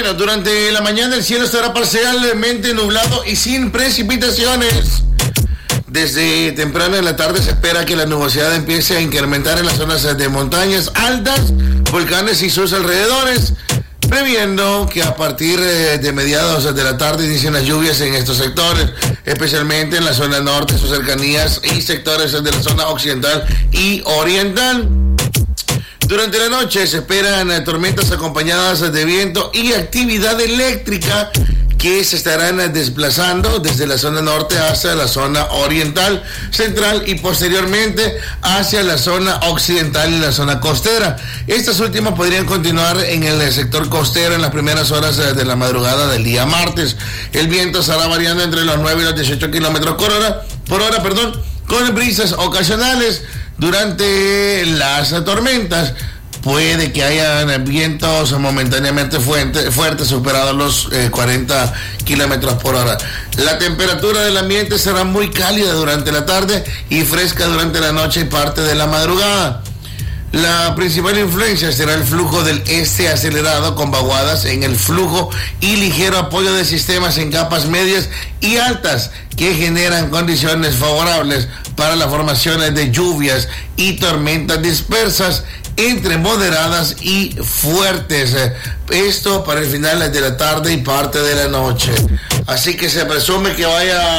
Bueno, durante la mañana el cielo estará parcialmente nublado y sin precipitaciones. Desde temprano en la tarde se espera que la nubosidad empiece a incrementar en las zonas de montañas altas, volcanes y sus alrededores, previendo que a partir de mediados de la tarde inicien las lluvias en estos sectores, especialmente en la zona norte, sus cercanías y sectores de la zona occidental y oriental. Durante la noche se esperan tormentas acompañadas de viento y actividad eléctrica que se estarán desplazando desde la zona norte hacia la zona oriental, central y posteriormente hacia la zona occidental y la zona costera. Estas últimas podrían continuar en el sector costero en las primeras horas de la madrugada del día martes. El viento estará variando entre los 9 y los 18 kilómetros por hora, con brisas ocasionales durante las tormentas. Puede que hayan vientos momentáneamente fuertes, superados los 40 kilómetros por hora. La temperatura del ambiente será muy cálida durante la tarde y fresca durante la noche y parte de la madrugada. La principal influencia será el flujo del este acelerado con vaguadas en el flujo y ligero apoyo de sistemas en capas medias y altas que generan condiciones favorables para la formación de lluvias y tormentas dispersas entre moderadas y fuertes. Esto para el final de la tarde y parte de la noche. Así que se presume que vaya